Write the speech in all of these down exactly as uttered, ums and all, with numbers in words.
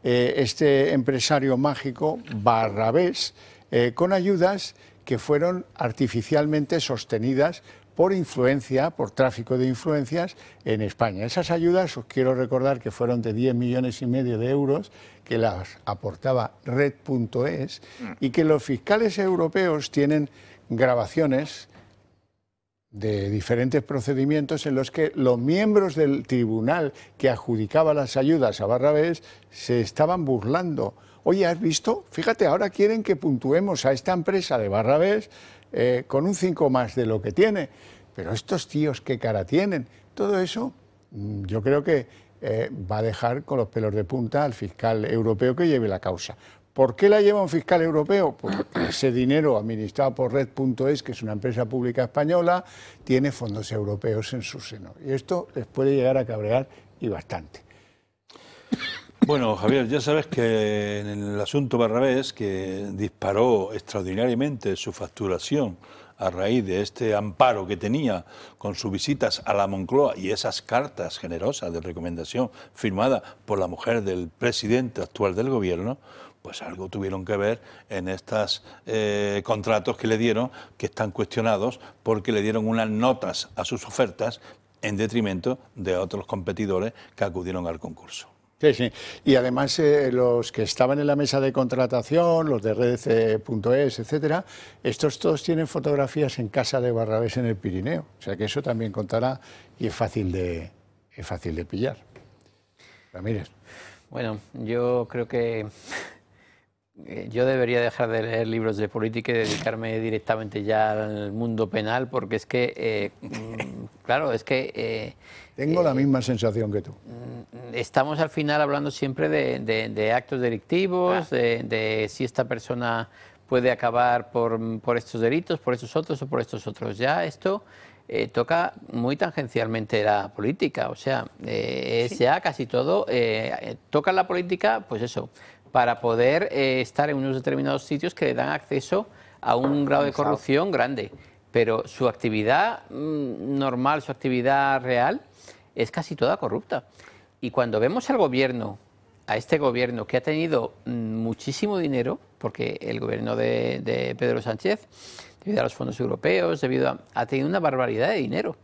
eh, este empresario mágico Barrabés, eh, con ayudas que fueron artificialmente sostenidas por influencia, por tráfico de influencias en España. Esas ayudas, os quiero recordar que fueron de diez millones y medio de euros, que las aportaba Red punto es, y que los fiscales europeos tienen grabaciones de diferentes procedimientos en los que los miembros del tribunal que adjudicaba las ayudas a Barrabés se estaban burlando. Oye, ¿has visto? Fíjate, ahora quieren que puntuemos a esta empresa de Barrabés eh, con un cinco más de lo que tiene. Pero estos tíos, ¿qué cara tienen? Todo eso, yo creo que eh, va a dejar con los pelos de punta al fiscal europeo que lleve la causa. ¿Por qué la lleva un fiscal europeo? Porque ese dinero administrado por Red punto es, que es una empresa pública española, tiene fondos europeos en su seno. Y esto les puede llegar a cabrear y bastante. Bueno, Javier, ya sabes que en el asunto Barrabés, que disparó extraordinariamente su facturación a raíz de este amparo que tenía con sus visitas a la Moncloa y esas cartas generosas de recomendación firmadas por la mujer del presidente actual del gobierno, pues algo tuvieron que ver en estos eh, contratos que le dieron, que están cuestionados porque le dieron unas notas a sus ofertas en detrimento de otros competidores que acudieron al concurso. Sí, sí. Y además eh, los que estaban en la mesa de contratación, los de Red punto es, etcétera, estos todos tienen fotografías en casa de Barrabés en el Pirineo. O sea que eso también contará y es fácil de, es fácil de pillar. Ramírez. Bueno, yo creo que yo debería dejar de leer libros de política y dedicarme directamente ya al mundo penal, porque es que, eh, claro, es que... Eh, Tengo eh, la misma sensación que tú. Estamos al final hablando siempre de, de, de actos delictivos, ah. de, de si esta persona puede acabar por, por estos delitos, por estos otros o por estos otros. Ya esto eh, toca muy tangencialmente la política, o sea, eh, sí. ya casi todo eh, toca la política, pues eso, para poder eh, estar en unos determinados sitios que le dan acceso a un grado de corrupción grande. Pero su actividad mmm, normal, su actividad real, es casi toda corrupta. Y cuando vemos al gobierno, a este gobierno que ha tenido mmm, muchísimo dinero, porque el gobierno de, de Pedro Sánchez, debido a los fondos europeos, debido a, ha tenido una barbaridad de dinero.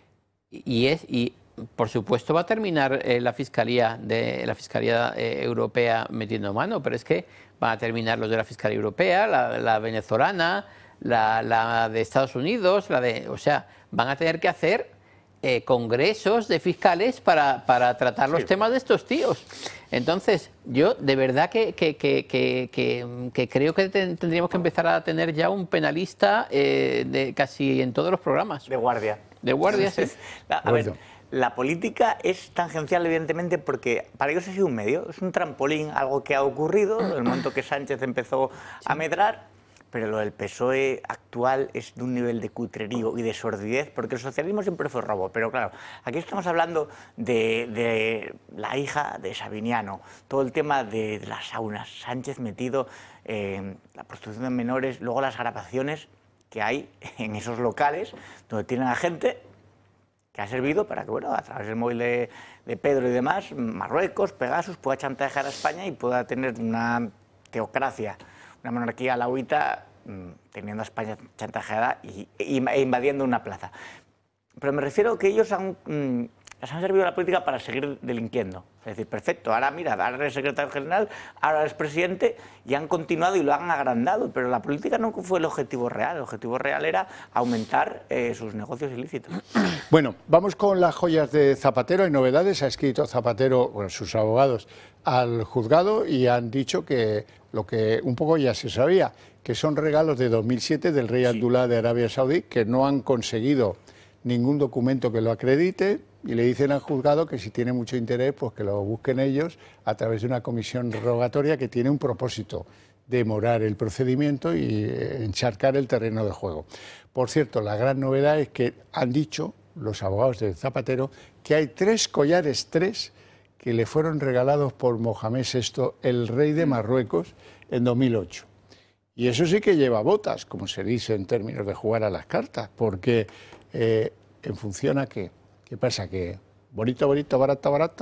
Y es... Y, por supuesto va a terminar eh, la Fiscalía, de, la Fiscalía eh, Europea metiendo mano, pero es que van a terminar los de la Fiscalía Europea, la, la venezolana, la, la de Estados Unidos, la de, o sea, van a tener que hacer eh, congresos de fiscales para, para tratar los sí. temas de estos tíos. Entonces, yo de verdad que, que, que, que, que, que creo que ten, tendríamos que empezar a tener ya un penalista eh, de casi en todos los programas. De guardia. De guardia, sí. A ver, la política es tangencial, evidentemente, porque para ellos ha sido un medio, es un trampolín, algo que ha ocurrido en el momento que Sánchez empezó a medrar, pero lo del P S O E actual es de un nivel de cutrerío y de sordidez, porque el socialismo siempre fue robo. Pero claro, aquí estamos hablando de, de la hija de Sabiniano, todo el tema de, de las saunas, Sánchez metido en la prostitución de menores, luego las grabaciones que hay en esos locales donde tienen a gente que ha servido para que, bueno, a través del móvil de, de Pedro y demás, Marruecos, Pegasus, pueda chantajear a España y pueda tener una teocracia, una monarquía lahuita, teniendo a España chantajeada y, y, e invadiendo una plaza. Pero me refiero a que ellos han, mmm, les han servido a la política para seguir delinquiendo. Es decir, perfecto, ahora mira, ahora eres secretario general, ahora eres presidente, y han continuado y lo han agrandado, pero la política no fue el objetivo real, el objetivo real era aumentar eh, sus negocios ilícitos. Bueno, vamos con las joyas de Zapatero. Hay novedades, ha escrito Zapatero, bueno, sus abogados, al juzgado y han dicho que lo que un poco ya se sabía, que son regalos de dos mil siete del rey sí. Abdullah de Arabia Saudí, que no han conseguido ningún documento que lo acredite, y le dicen al juzgado que si tiene mucho interés, pues que lo busquen ellos a través de una comisión rogatoria que tiene un propósito: demorar el procedimiento y encharcar el terreno de juego. Por cierto, la gran novedad es que han dicho los abogados de Zapatero que hay tres collares, tres, que le fueron regalados por Mohamed sexto, el rey de Marruecos, en dos mil ocho. Y eso sí que lleva botas, como se dice en términos de jugar a las cartas, porque eh, en función a qué, ¿qué pasa? Que bonito, bonito, barato, barato,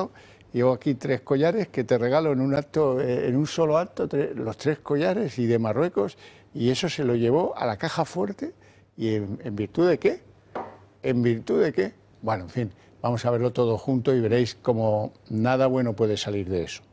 llevo aquí tres collares que te regalo en un acto, en un solo acto, tres, los tres collares y de Marruecos, y eso se lo llevó a la caja fuerte, y en, ¿en virtud de qué? ¿En virtud de qué? Bueno, en fin, vamos a verlo todo junto y veréis cómo nada bueno puede salir de eso.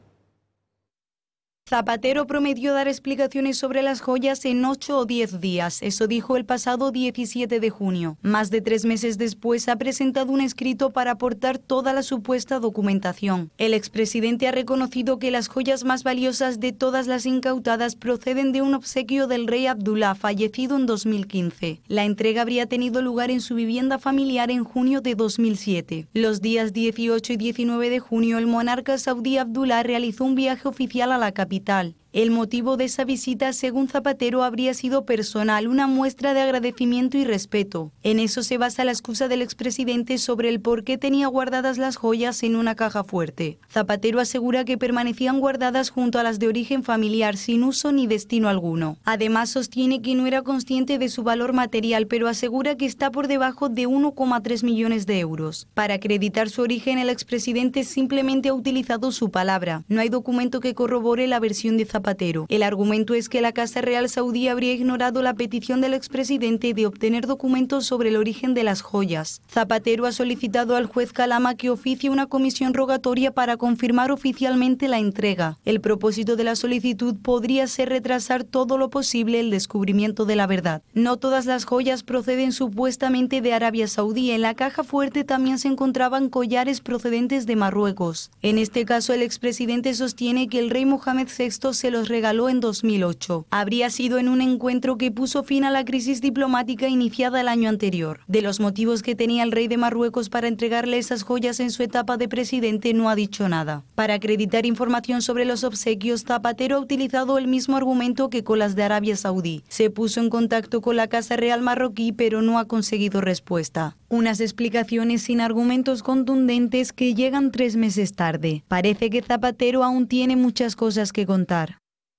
Zapatero prometió dar explicaciones sobre las joyas en ocho o diez días. Eso dijo el pasado diecisiete de junio. Más de tres meses después ha presentado un escrito para aportar toda la supuesta documentación. El expresidente ha reconocido que las joyas más valiosas de todas las incautadas proceden de un obsequio del rey Abdullah, fallecido en dos mil quince. La entrega habría tenido lugar en su vivienda familiar en junio de dos mil siete. Los días dieciocho y diecinueve de junio, el monarca saudí Abdullah realizó un viaje oficial a la capital. El motivo de esa visita, según Zapatero, habría sido personal, una muestra de agradecimiento y respeto. En eso se basa la excusa del expresidente sobre el por qué tenía guardadas las joyas en una caja fuerte. Zapatero asegura que permanecían guardadas junto a las de origen familiar, sin uso ni destino alguno. Además, sostiene que no era consciente de su valor material, pero asegura que está por debajo de uno coma tres millones de euros. Para acreditar su origen, el expresidente simplemente ha utilizado su palabra. No hay documento que corrobore la versión de Zapatero. Zapatero. El argumento es que la Casa Real Saudí habría ignorado la petición del expresidente de obtener documentos sobre el origen de las joyas. Zapatero ha solicitado al juez Calama que oficie una comisión rogatoria para confirmar oficialmente la entrega. El propósito de la solicitud podría ser retrasar todo lo posible el descubrimiento de la verdad. No todas las joyas proceden supuestamente de Arabia Saudí. En la caja fuerte también se encontraban collares procedentes de Marruecos. En este caso, el expresidente sostiene que el rey Mohamed sexto se los regaló en dos mil ocho. Habría sido en un encuentro que puso fin a la crisis diplomática iniciada el año anterior. De los motivos que tenía el rey de Marruecos para entregarle esas joyas en su etapa de presidente no ha dicho nada. Para acreditar información sobre los obsequios, Zapatero ha utilizado el mismo argumento que con las de Arabia Saudí. Se puso en contacto con la Casa Real marroquí, pero no ha conseguido respuesta. Unas explicaciones sin argumentos contundentes que llegan tres meses tarde. Parece que Zapatero aún tiene muchas cosas que contar.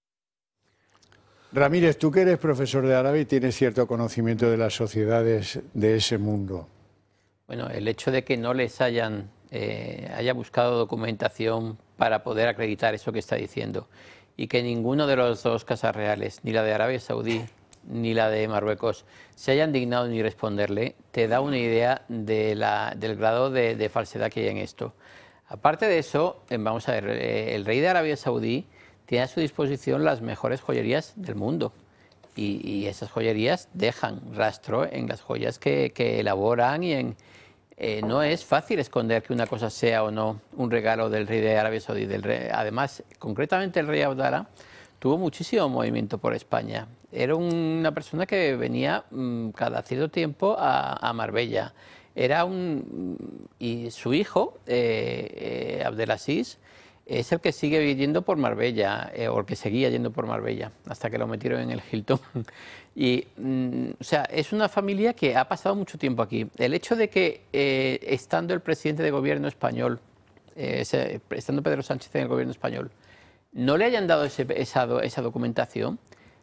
Ramírez, tú que eres profesor de árabe y tienes cierto conocimiento de las sociedades de ese mundo. Bueno, el hecho de que no les hayan eh, haya buscado documentación para poder acreditar eso que está diciendo y que ninguno de los dos casas reales, ni la de Arabia Saudí ni la de Marruecos, se hayan dignado ni responderle, te da una idea de la, del grado de, de falsedad que hay en esto. Aparte de eso, vamos a ver, el rey de Arabia Saudí tiene a su disposición las mejores joyerías del mundo y, y esas joyerías dejan rastro en las joyas que, que elaboran y en, eh, no es fácil esconder que una cosa sea o no un regalo del rey de Arabia Saudí. Del rey. Además, concretamente el rey Abdallah tuvo muchísimo movimiento por España. Era una persona que venía mmm, cada cierto tiempo a, a Marbella. Era un, y su hijo, eh, eh, Abdelaziz, es el que sigue yendo por Marbella, eh, o el que seguía yendo por Marbella, hasta que lo metieron en el Hilton. Y, mm, o sea, es una familia que ha pasado mucho tiempo aquí. El hecho de que, eh, estando el presidente de gobierno español, eh, ese, estando Pedro Sánchez en el gobierno español, no le hayan dado ese, esa, esa documentación,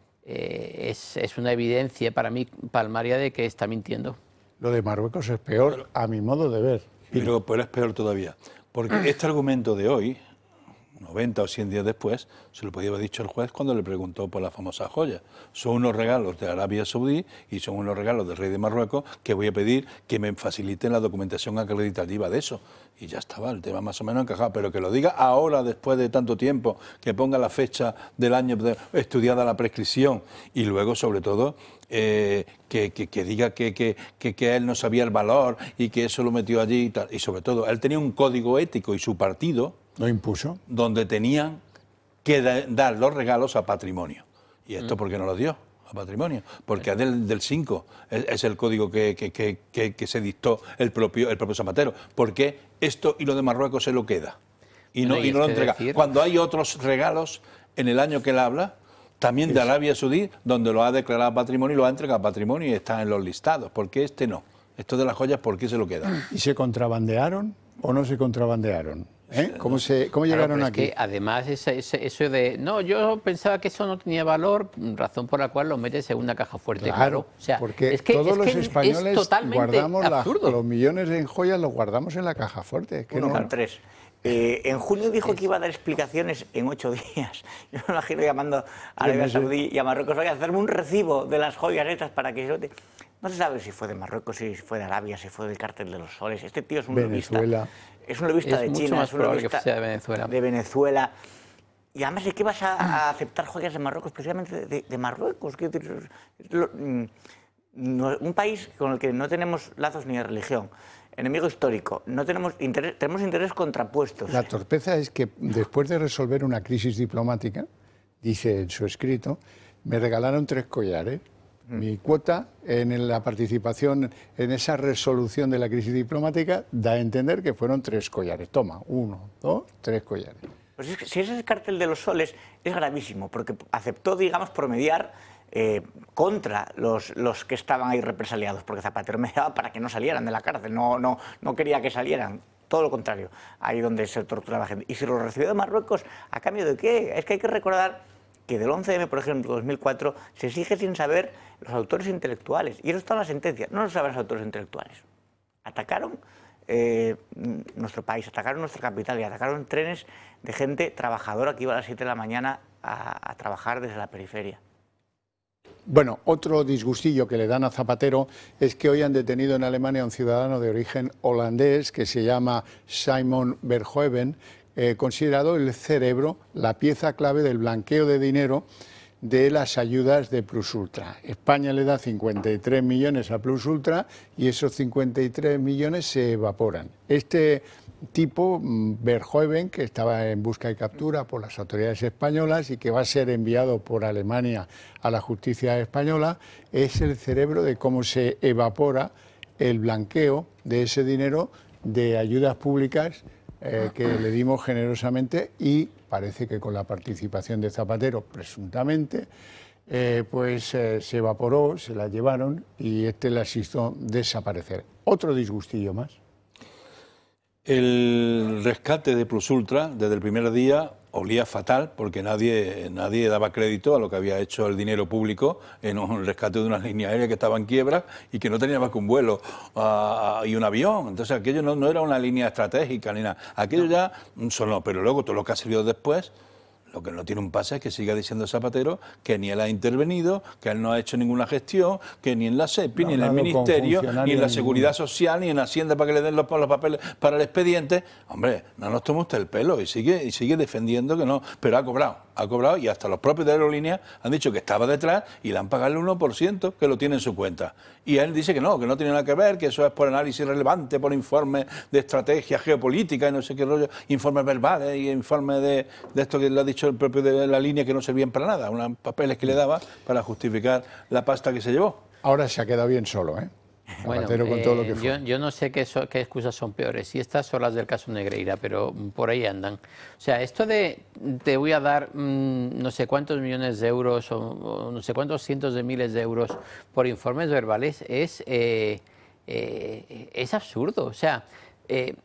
eh, es, es una evidencia para mí palmaria de que está mintiendo. Lo de Marruecos es peor, a mi modo de ver. Pero, pero es peor todavía, porque este argumento de hoy, noventa o cien días después, se lo podía haber dicho el juez cuando le preguntó por la famosa joya. Son unos regalos de Arabia Saudí y son unos regalos del rey de Marruecos que voy a pedir que me faciliten la documentación acreditativa de eso. Y ya estaba, el tema más o menos encajado, pero que lo diga ahora, después de tanto tiempo, que ponga la fecha del año de, estudiada la prescripción y luego, sobre todo, eh, que, que, que diga que, que, que, que él no sabía el valor y que eso lo metió allí y tal. Y sobre todo, él tenía un código ético y su partido ¿lo impuso? Donde tenían que da, dar los regalos a patrimonio. ¿Y esto mm. por qué no lo dio a patrimonio? Porque es del, del cinco, es, es el código que, que, que, que, que se dictó el propio, el propio Zapatero. ¿Por qué esto y lo de Marruecos se lo queda? Y no, bueno, y y no lo entrega. Decir... Cuando hay otros regalos en el año que él habla, también sí, de Arabia Saudí, donde lo ha declarado patrimonio y lo ha entregado a patrimonio y está en los listados. ¿Por qué este no? Esto de las joyas, ¿por qué se lo queda? ¿Y se contrabandearon o no se contrabandearon? ¿Eh? ¿Cómo, se, ¿Cómo llegaron claro, aquí? Es que además ese, ese, eso de, no, yo pensaba que eso no tenía valor, razón por la cual lo metes en una caja fuerte. Claro, claro. O sea, porque es que, todos es los que españoles es totalmente guardamos la, absurdo. los millones en joyas los guardamos en la caja fuerte. Es que Uno no, con tres. Eh, en junio dijo que iba a dar explicaciones en ocho días. Yo me imagino llamando a Arabia Saudí y a Marruecos, oye, hacerme un recibo de las joyas estas para que yo te... No se sabe si fue de Marruecos, si fue de Arabia, si fue del Cártel de los Soles. Este tío es un Venezuela. lobista. Es un lobista es de mucho China, más es un probable lobista que sea de Venezuela. de Venezuela. Y además, ¿de qué vas a, a aceptar joyas de Marruecos? Precisamente de, de Marruecos. Quiero decir, lo, no, un país con el que no tenemos lazos ni de religión, enemigo histórico, no tenemos interés, tenemos intereses contrapuestos. La torpeza es que después de resolver una crisis diplomática, dice en su escrito, me regalaron tres collares. Mm. Mi cuota en la participación en esa resolución de la crisis diplomática da a entender que fueron tres collares. Toma, uno, dos, tres collares. Pues es que, si ese es el Cártel de los Soles, es gravísimo, porque aceptó, digamos, promediar eh, contra los, los que estaban ahí represaliados, porque Zapatero me daba para que no salieran de la cárcel, no, no, no quería que salieran, todo lo contrario, ahí donde se torturaba gente. Y si lo recibió de Marruecos, ¿a cambio de qué? Es que hay que recordar que del once eme, por ejemplo, dos mil cuatro, se sigue sin saber los autores intelectuales, y eso está en la sentencia, no lo saben los autores intelectuales. Atacaron Eh, nuestro país, atacaron nuestra capital y atacaron trenes de gente trabajadora que iba a las siete de la mañana a, a trabajar desde la periferia. Bueno, otro disgustillo que le dan a Zapatero es que hoy han detenido en Alemania a un ciudadano de origen holandés que se llama Simon Verhoeven, eh, considerado el cerebro, la pieza clave del blanqueo de dinero de las ayudas de Plus Ultra. España le da cincuenta y tres millones a Plus Ultra y esos cincuenta y tres millones se evaporan. Este tipo, Verhoeven, que estaba en busca y captura por las autoridades españolas y que va a ser enviado por Alemania a la justicia española, es el cerebro de cómo se evapora el blanqueo de ese dinero de ayudas públicas eh, que le dimos generosamente y parece que con la participación de Zapatero, presuntamente, eh, pues eh, se evaporó, se la llevaron y este las hizo desaparecer. Otro disgustillo más. El rescate de Plus Ultra desde el primer día olía fatal porque nadie, nadie daba crédito a lo que había hecho el dinero público en un rescate de una línea aérea que estaba en quiebra y que no tenía más que un vuelo uh, y un avión. Entonces aquello no, no era una línea estratégica ni nada. Aquello ya sonó, pero luego todo lo que ha salido después... Lo que no tiene un pase es que siga diciendo Zapatero que ni él ha intervenido, que él no ha hecho ninguna gestión, que ni en la SEPI, no, ni en el Ministerio, ni en la Seguridad Social, ni en Hacienda para que le den los, los papeles para el expediente. Hombre, no nos tome usted el pelo y sigue, y sigue defendiendo que no, pero ha cobrado, ha cobrado y hasta los propios de aerolíneas han dicho que estaba detrás y le han pagado el uno por ciento que lo tiene en su cuenta. Y él dice que no, que no tiene nada que ver, que eso es por análisis relevante, por informes de estrategia geopolítica y no sé qué rollo, informes verbales y informes de, de esto que le ha dicho el propio de la línea que no servían para nada, unos papeles que le daba para justificar la pasta que se llevó. Ahora se ha quedado bien solo, ¿eh? Bueno, con eh, todo lo que fue. Yo, yo no sé qué, so, qué excusas son peores, si estas son las del caso Negreira, pero por ahí andan. O sea, esto de te voy a dar mmm, no sé cuántos millones de euros o, o no sé cuántos cientos de miles de euros por informes verbales es, eh, eh, es absurdo. O sea, eh,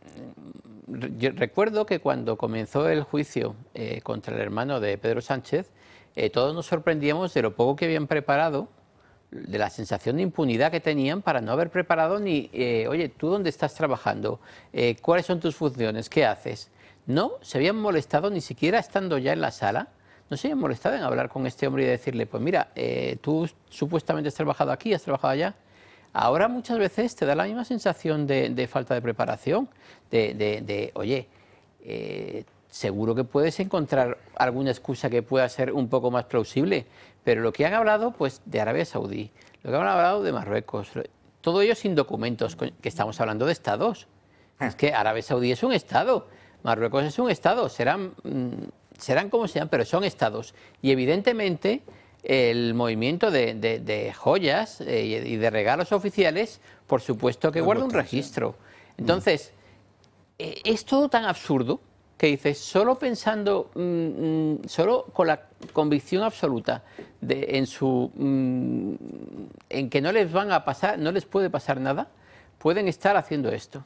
yo recuerdo que cuando comenzó el juicio eh, contra el hermano de Pedro Sánchez, eh, todos nos sorprendíamos de lo poco que habían preparado, de la sensación de impunidad que tenían para no haber preparado ni, eh, oye, ¿tú dónde estás trabajando? Eh, ¿Cuáles son tus funciones? ¿Qué haces? No se habían molestado ni siquiera estando ya en la sala, no se habían molestado en hablar con este hombre y decirle, pues mira, eh, tú supuestamente has trabajado aquí, has trabajado allá. Ahora muchas veces te da la misma sensación de, de falta de preparación, de, de, de oye, eh, seguro que puedes encontrar alguna excusa que pueda ser un poco más plausible, pero lo que han hablado pues de Arabia Saudí, lo que han hablado de Marruecos, todo ello sin documentos, que estamos hablando de estados. Es que Arabia Saudí es un estado, Marruecos es un estado, serán, serán como sean, pero son estados. Y evidentemente el movimiento de, de, de joyas eh, y de regalos oficiales, por supuesto que guarda un registro. Entonces, eh, es todo tan absurdo que dices, solo pensando, mmm, solo con la convicción absoluta de, en su, mmm, en que no les van a pasar, no les puede pasar nada, pueden estar haciendo esto.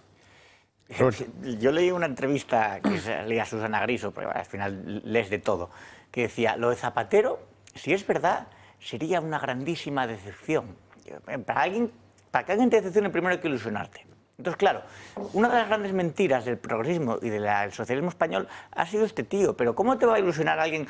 Yo leí una entrevista que leía Susana Griso, porque al final lees de todo, que decía, lo de Zapatero, si es verdad, sería una grandísima decepción. Para alguien, para que alguien te decepcione, primero hay que ilusionarte. Entonces, claro, una de las grandes mentiras del progresismo y del socialismo español ha sido este tío. Pero ¿cómo te va a ilusionar alguien